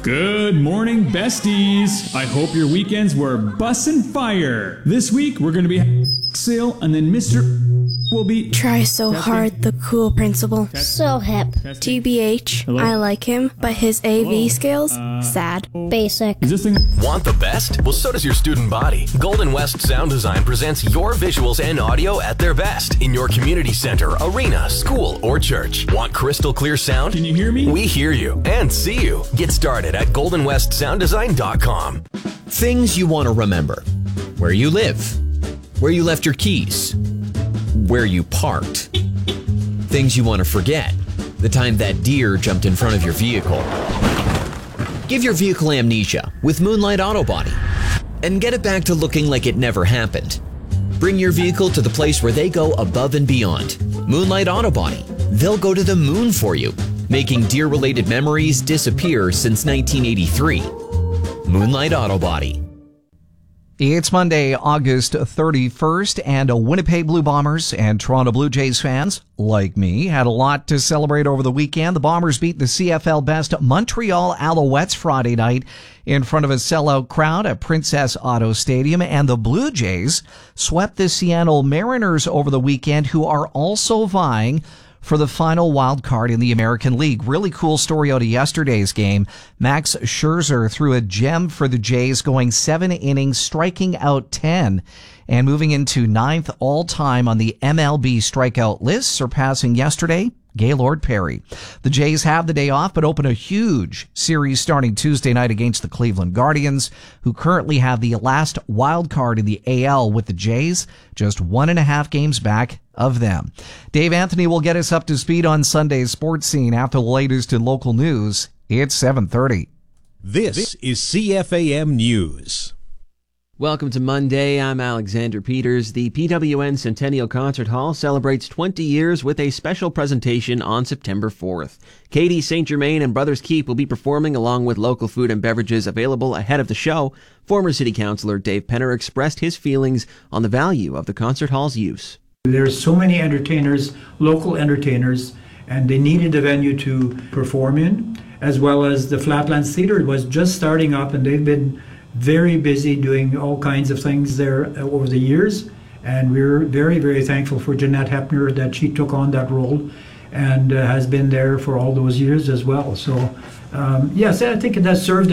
Good morning, besties. I hope your weekends were bussin' fire. This week, we're going to be sale, and then Mr. will be... Try so hard, the cool principal. So hip. TBH, Hello? I like him, but his AV skills, sad. Basic. Is this thing... Want the best? Well, so does your student body. Golden West Sound Design presents your visuals and audio at their best in your community center, arena, school, or church. Want crystal clear sound? Can you hear me? We hear you and see you. Get started at goldenwestsounddesign.com. Things you want to remember. Where you live. Where you left your keys. Where you parked. Things you want to forget. The time that deer jumped in front of your vehicle. Give your vehicle amnesia with Moonlight Auto Body and get it back to looking like it never happened. Bring your vehicle to the place where they go above and beyond. Moonlight Auto Body. They'll go to the moon for you, making deer-related memories disappear since 1983. Moonlight Auto Body. It's Monday, August 31st, and Winnipeg Blue Bombers and Toronto Blue Jays fans, like me, had a lot to celebrate over the weekend. The Bombers beat the CFL best Montreal Alouettes Friday night in front of a sellout crowd at Princess Auto Stadium, and the Blue Jays swept the Seattle Mariners over the weekend, who are also vying for the final wild card in the American League. Really cool story out of yesterday's game. Max Scherzer threw a gem for the Jays, going 7 innings, striking out 10, and moving into 9th all-time on the MLB strikeout list, surpassing yesterday Gaylord Perry. The Jays have the day off, but open a huge series starting Tuesday night against the Cleveland Guardians, who currently have the last wild card in the AL, with the Jays just 1.5 games back of them. Dave Anthony will get us up to speed on Sunday's sports scene after the latest in local news. It's 7:30. This is CFAM News. Welcome to Monday. I'm Alexander Peters. The PWN Centennial Concert Hall celebrates 20 years with a special presentation on September 4th. Katie St. Germain and Brothers Keep will be performing along with local food and beverages available ahead of the show. Former City Councillor Dave Penner expressed his feelings on the value of the concert hall's use. There's so many entertainers, local entertainers, and they needed a venue to perform in, as well as the Flatlands Theatre was just starting up, and they've been very busy doing all kinds of things there over the years, and we're very, very thankful for Jeanette Hepner that she took on that role and has been there for all those years as well. So yes, I think it has served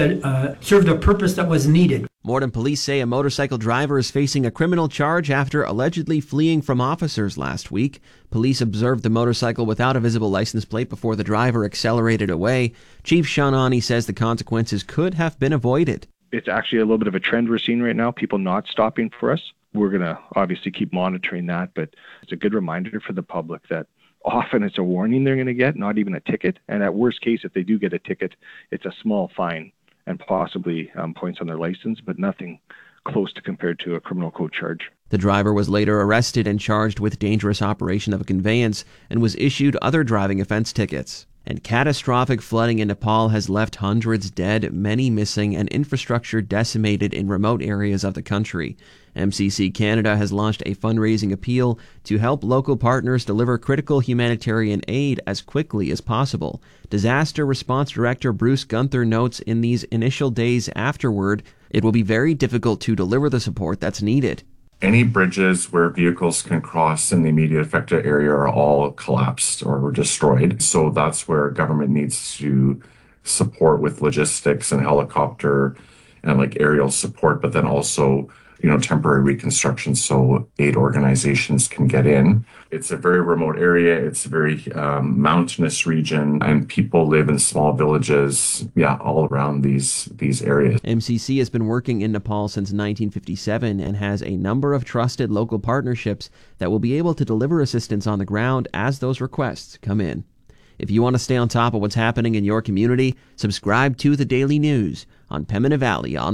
a purpose that was needed. Morden police say a motorcycle driver is facing a criminal charge after allegedly fleeing from officers last week. Police observed the motorcycle without a visible license plate before the driver accelerated away. Chief Sean Ani says the consequences could have been avoided. It's actually a little bit of a trend we're seeing right now, people not stopping for us. We're going to obviously keep monitoring that, but it's a good reminder for the public that often it's a warning they're going to get, not even a ticket. And at worst case, if they do get a ticket, it's a small fine and possibly points on their license, but nothing close to compared to a criminal code charge. The driver was later arrested and charged with dangerous operation of a conveyance and was issued other driving offense tickets. And catastrophic flooding in Nepal has left hundreds dead, many missing, and infrastructure decimated in remote areas of the country. MCC Canada has launched a fundraising appeal to help local partners deliver critical humanitarian aid as quickly as possible. Disaster Response Director Bruce Gunther notes in these initial days afterward, it will be very difficult to deliver the support that's needed. Any bridges where vehicles can cross in the immediate affected area are all collapsed or destroyed. So that's where government needs to support with logistics and helicopter and like aerial support, but then also, temporary reconstruction so aid organizations can get in. It's a very remote area. It's a very mountainous region, and people live in small villages, all around these areas. MCC has been working in Nepal since 1957 and has a number of trusted local partnerships that will be able to deliver assistance on the ground as those requests come in. If you want to stay on top of what's happening in your community, subscribe to The Daily News on Pembina Valley on